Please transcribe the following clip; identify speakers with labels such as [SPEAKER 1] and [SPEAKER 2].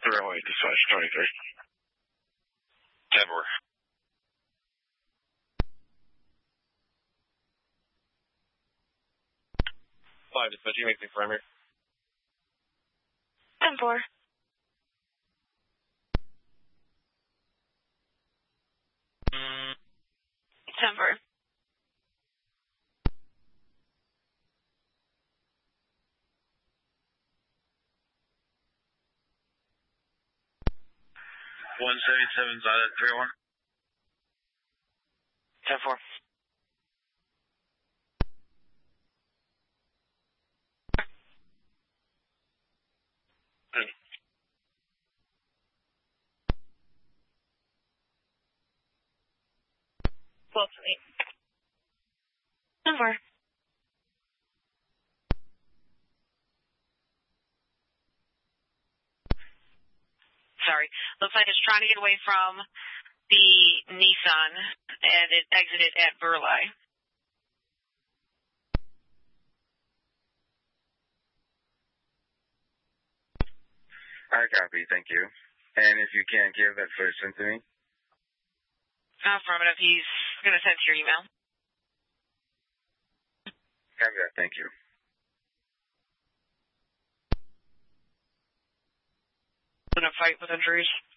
[SPEAKER 1] Railway dispatch 23.
[SPEAKER 2] 10-4. 5 dispatch, you make the parameter.
[SPEAKER 3] 10-4. 10-4.
[SPEAKER 1] 177 Zada 301.
[SPEAKER 2] 10-4.
[SPEAKER 3] Well, 10-4.
[SPEAKER 4] Sorry. Looks like it's trying to get away from the Nissan, and it exited at Burleigh.
[SPEAKER 1] I copy, thank you. And if you can, give that first sent to me.
[SPEAKER 4] Affirmative. He's going to send to your email.
[SPEAKER 1] Copy that, thank you.
[SPEAKER 4] In a fight with injuries.